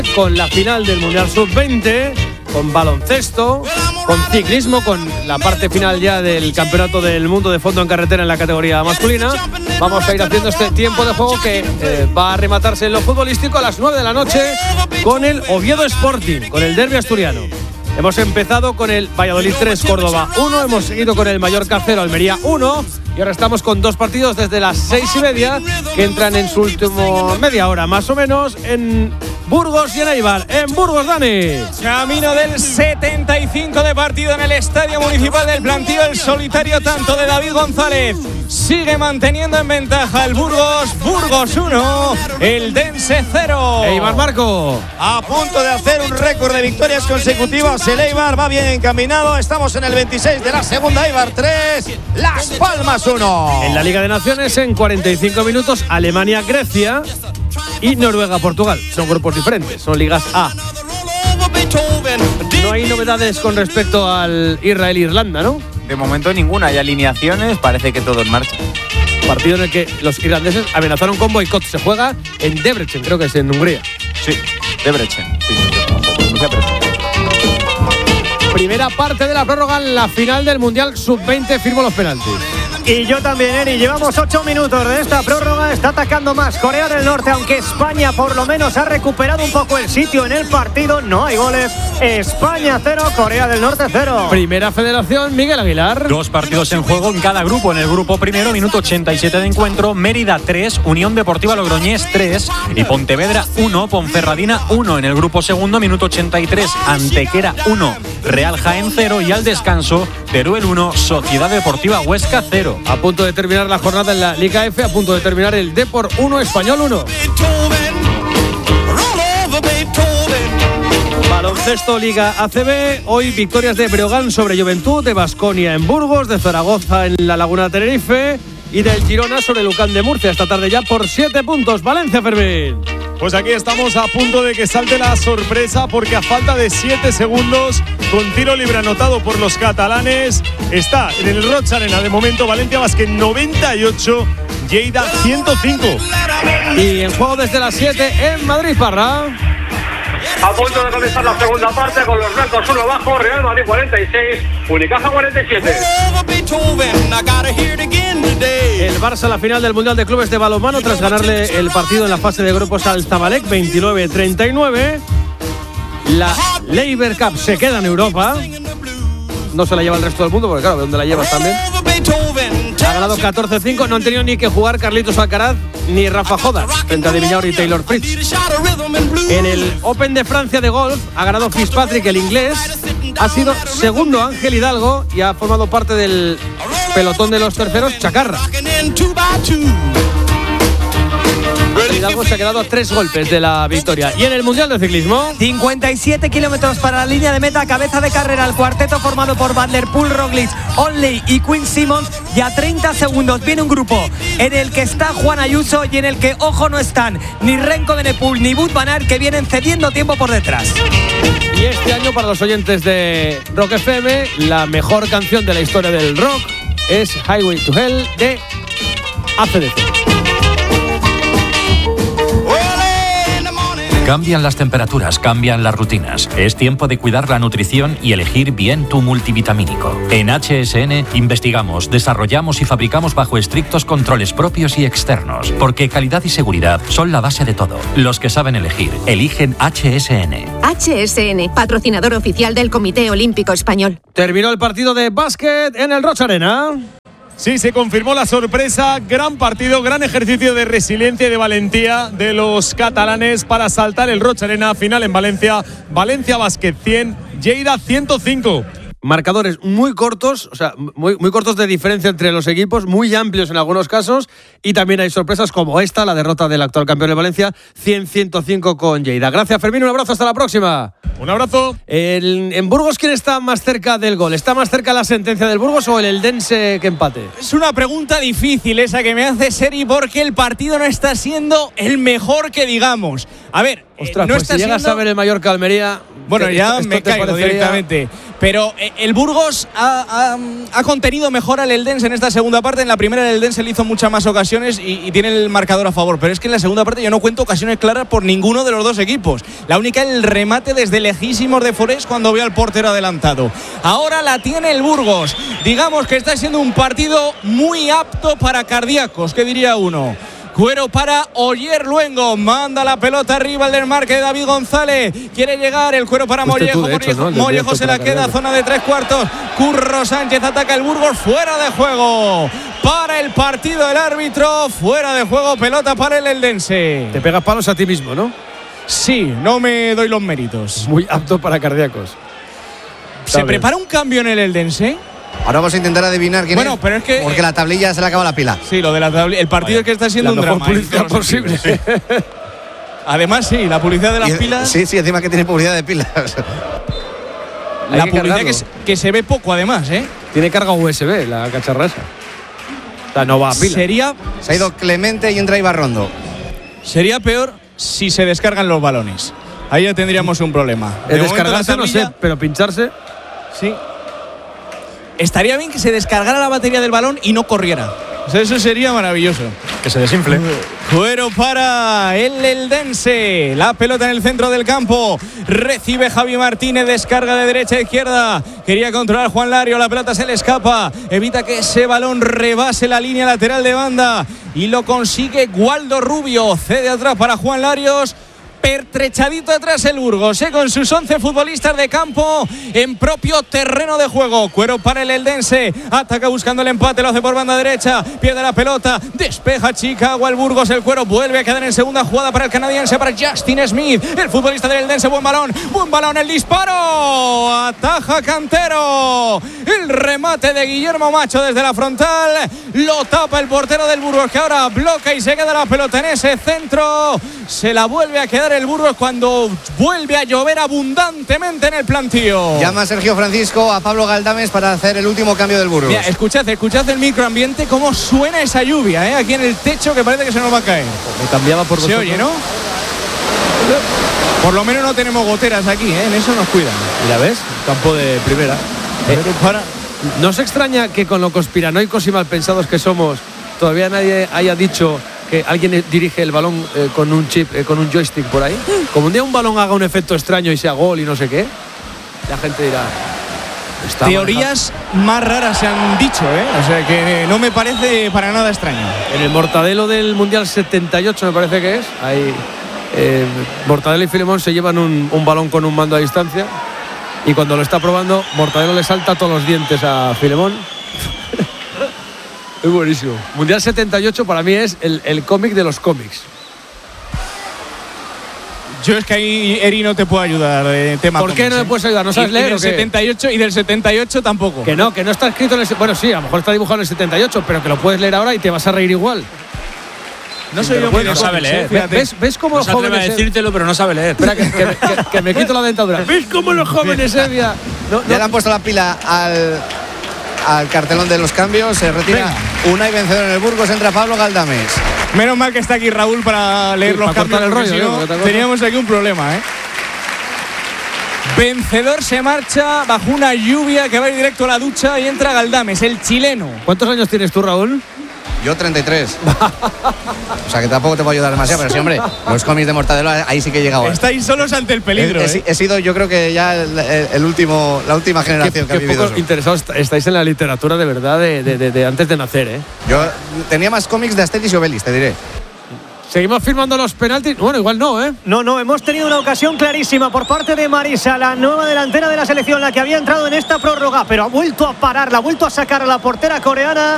con la final del Mundial Sub-20, con baloncesto, con ciclismo, con la parte final ya del Campeonato del Mundo de fondo en carretera en la categoría masculina. Vamos a ir haciendo este tiempo de juego que va a rematarse en lo futbolístico a las 9 de la noche con el Oviedo Sporting, con el derbi asturiano. Hemos empezado con el Valladolid 3, Córdoba 1, hemos seguido con el Mallorca 0, Almería 1 y ahora estamos con dos partidos desde las 6:30 que entran en su último media hora más o menos en Burgos y en Eibar. En Burgos, Dani. Camino del 75 de partido en el Estadio Municipal del Plantío. El solitario tanto de David González sigue manteniendo en ventaja el Burgos. Burgos 1, el Dense 0. Eibar, Marco. A punto de hacer un récord de victorias consecutivas. El Eibar va bien encaminado. Estamos en el 26 de la segunda. Eibar 3, Las Palmas 1. En la Liga de Naciones, en 45 minutos, Alemania-Grecia y Noruega-Portugal. Son grupos diferentes, son ligas A. No hay novedades con respecto al Israel-Irlanda, ¿no? De momento ninguna, hay alineaciones, parece que todo en marcha. Partido en el que los irlandeses amenazaron con boicot. Se juega en Debrecen, creo que es en Hungría. Sí, Debrecen. Sí. Primera parte de la prórroga en la final del Mundial Sub-20. Firmo los penaltis. Y yo también, Eri. Llevamos 8 minutos de esta prórroga. Está atacando más Corea del Norte, aunque España por lo menos ha recuperado un poco el sitio en el partido. No hay goles. España 0, Corea del Norte 0. Primera federación, Miguel Aguilar. Dos partidos en juego en cada grupo. En el grupo primero, minuto 87 de encuentro, Mérida 3, Unión Deportiva Logroñés 3 y Pontevedra 1, Ponferradina 1. En el grupo segundo, minuto 83, Antequera 1, Real Jaén 0 y al descanso, Teruel 1, Sociedad Deportiva Huesca 0. A punto de terminar la jornada en la Liga F, a punto de terminar el Depor 1, Español 1. Baloncesto Liga ACB, hoy victorias de Breogán sobre Juventud, de Baskonia en Burgos, de Zaragoza en la Laguna de Tenerife y del Girona sobre Lucán de Murcia. Esta tarde ya por 7 puntos. Valencia, Fermín. Pues aquí estamos a punto de que salte la sorpresa porque a falta de 7 segundos, con tiro libre anotado por los catalanes, está en el Roig Arena de momento Valencia Basket 98, Lleida 105. Y en juego desde las 7 en Madrid, Parra. A punto de comenzar la segunda parte con los blancos 1 bajo, Real Madrid 46, Unicaja 47. El Barça a la final del Mundial de Clubes de Balonmano tras ganarle el partido en la fase de grupos al Zamalek 29-39. La Labour Cup se queda en Europa. No se la lleva el resto del mundo porque claro, ¿de dónde la llevas también? Ha ganado 14-5, no han tenido ni que jugar Carlitos Alcaraz ni Rafa Jodas frente a De Viñaur y Taylor Fritz. En el Open de Francia de golf ha ganado Fitzpatrick, el inglés. Ha sido segundo Ángel Hidalgo y ha formado parte del pelotón de los terceros Chacarra. Hidalgo se ha quedado a 3 golpes de la victoria. Y en el Mundial de Ciclismo, 57 kilómetros para la línea de meta, cabeza de carrera el cuarteto formado por Van der Poel, Roglic, Onley y Quinn Simmons. Y a 30 segundos viene un grupo en el que está Juan Ayuso y en el que, ojo, no están ni Renko Benepul ni Wout van Aert, que vienen cediendo tiempo por detrás. Y este año, para los oyentes de Rock FM, la mejor canción de la historia del rock es Highway to Hell de AC/DC. Cambian las temperaturas, cambian las rutinas. Es tiempo de cuidar la nutrición y elegir bien tu multivitamínico. En HSN investigamos, desarrollamos y fabricamos bajo estrictos controles propios y externos, porque calidad y seguridad son la base de todo. Los que saben elegir, eligen HSN. HSN, patrocinador oficial del Comité Olímpico Español. Terminó el partido de básquet en el Roig Arena. Sí, se confirmó la sorpresa, gran partido, gran ejercicio de resiliencia y de valentía de los catalanes para saltar el Roig Arena, final en Valencia, Valencia Basket 100, Lleida 105. Marcadores muy cortos, o sea, muy cortos de diferencia entre los equipos, muy amplios en algunos casos, y también hay sorpresas como esta, la derrota del actual campeón de Valencia, 100-105 con Lleida. Gracias, Fermín, un abrazo, hasta la próxima. Un abrazo. En Burgos, ¿quién está más cerca del gol? ¿Está más cerca la sentencia del Burgos o el Eldense que empate? Es una pregunta difícil esa que me hace Seri, porque el partido no está siendo el mejor que digamos. A ver, ostras, no pues está si llegas siendo... a ver el Mallorca Almería... Bueno, ya me caigo parecería... directamente. Pero el Burgos ha contenido mejor al Eldense en esta segunda parte. En la primera el Eldense le hizo muchas más ocasiones y tiene el marcador a favor. Pero es que en la segunda parte yo no cuento ocasiones claras por ninguno de los dos equipos. La única, el remate desde lejísimos de Forés cuando ve al portero adelantado. Ahora la tiene el Burgos. Digamos que está siendo un partido muy apto para cardíacos, ¿qué diría uno? Cuero para Oyer Luengo, manda la pelota arriba al desmarque de David González, quiere llegar el Cuero para Mollejo, Mollejo se la queda, zona de 3/4, Curro Sánchez ataca el Burgos, fuera de juego, para el partido el árbitro, fuera de juego, pelota para el Eldense. Te pegas palos a ti mismo, ¿no? Sí, no me doy los méritos. Muy apto para cardíacos. ¿Se prepara un cambio en el Eldense? Ahora vamos a intentar adivinar quién es. Pero es que porque la tablilla se le acaba la pila. Sí, lo de la tablilla. El partido es que está siendo un drama. Publicidad posible. Sí. Además, sí, la publicidad de las pilas. Sí, encima que tiene publicidad de pilas. La publicidad que se ve poco, además, ¿eh? Tiene carga USB, la cacharra esa. O sea, no va a pila. Se ha ido Clemente y entra Ibarrondo. Sería peor si se descargan los balones. Ahí ya tendríamos un problema. Descargarse no sé, pero pincharse. Sí. Estaría bien que se descargara la batería del balón y no corriera. O sea, eso sería maravilloso. Que se desinfle. Cuero para el Eldense. La pelota en el centro del campo. Recibe Javi Martínez. Descarga de derecha a izquierda. Quería controlar Juan Lario. La pelota se le escapa. Evita que ese balón rebase la línea lateral de banda. Y lo consigue Waldo Rubio. Cede atrás para Juan Larios. Pertrechadito atrás el Burgos, con sus 11 futbolistas de campo en propio terreno de juego. Cuero para el Eldense, ataca buscando el empate, lo hace por banda derecha, pierde la pelota, despeja Chicago el Burgos, el Cuero vuelve a quedar en segunda jugada para el canadiense, para Justin Smith, el futbolista del Eldense. Buen balón, el disparo, ataja Cantero, el remate de Guillermo Macho desde la frontal, lo tapa el portero del Burgos, que ahora bloca y se queda la pelota en ese centro. Se la vuelve a quedar el Burgos cuando vuelve a llover abundantemente en el plantío. Llama Sergio Francisco a Pablo Galdames para hacer el último cambio del Burgos. Mira, escuchad el microambiente, cómo suena esa lluvia, aquí en el techo, que parece que se nos va a caer. Me cambiaba por vosotros. Se oye, ¿no? Por lo menos no tenemos goteras aquí, en eso nos cuidan. Ya ves, campo de primera. ¿No se extraña que con lo conspiranoicos y malpensados que somos todavía nadie haya dicho que alguien dirige el balón con un chip, con un joystick por ahí? Como un día un balón haga un efecto extraño y sea gol y no sé qué, la gente dirá... Teorías más raras se han dicho, o sea que no me parece para nada extraño. En el Mortadelo del Mundial 78 me parece que es, ahí Mortadelo y Filemón se llevan un balón con un mando a distancia y cuando lo está probando Mortadelo le salta todos los dientes a Filemón. Es buenísimo. Mundial 78 para mí es el cómic de los cómics. Yo es que ahí, Eri, no te puedo ayudar de tema. ¿Por qué no me puedes ayudar? ¿No sabes leer? Y del 78 y del 78 tampoco. Que no está escrito en el... Bueno, sí, a lo mejor está dibujado en el 78, pero que lo puedes leer ahora y te vas a reír igual. No soy yo, no sabe leer. ¿Ves cómo los jóvenes... No decírtelo, pero no sabe leer. Espera, que me quito la dentadura. ¿Ves cómo los jóvenes ya le han puesto la pila al cartelón de los cambios? Se retira Unai vencedor en el Burgos, entra Pablo Galdames. Menos mal que está aquí Raúl para leer los cambios, el rollo, si no, teníamos aquí un problema, Vencedor se marcha bajo una lluvia que va a ir directo a la ducha y entra Galdames, el chileno. ¿Cuántos años tienes tú, Raúl? Yo 33. O sea que tampoco te puedo ayudar demasiado, pero sí, hombre, los cómics de Mortadelo ahí sí que he llegado. Estáis solos ante el peligro. He sido, yo creo que ya la última generación que ha vivido eso. Interesados estáis en la literatura de verdad de antes de nacer, Yo tenía más cómics de Asterix y Obelix, te diré. Seguimos firmando los penaltis. Bueno, igual no, No, hemos tenido una ocasión clarísima por parte de Marisa, la nueva delantera de la selección, la que había entrado en esta prórroga, pero ha vuelto a pararla, ha vuelto a sacar a la portera coreana.